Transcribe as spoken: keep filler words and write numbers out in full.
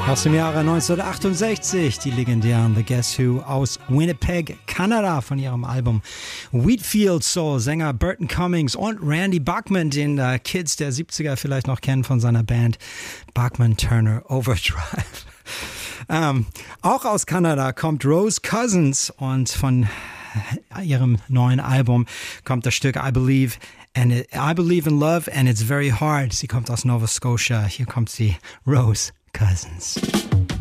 Aus dem Jahre neunzehnhundertachtundsechzig, die legendären The Guess Who aus Winnipeg, Kanada, von ihrem Album Wheatfield Soul. Sänger Burton Cummings und Randy Bachman, den äh, Kids der siebziger vielleicht noch kennen von seiner Band Bachman Turner Overdrive. ähm, auch aus Kanada kommt Rose Cousins und von ihrem neuen Album kommt das Stück I Believe and it, I Believe in Love and It's Very Hard. Sie kommt aus Nova Scotia. Hier kommt sie, Rose Cousins.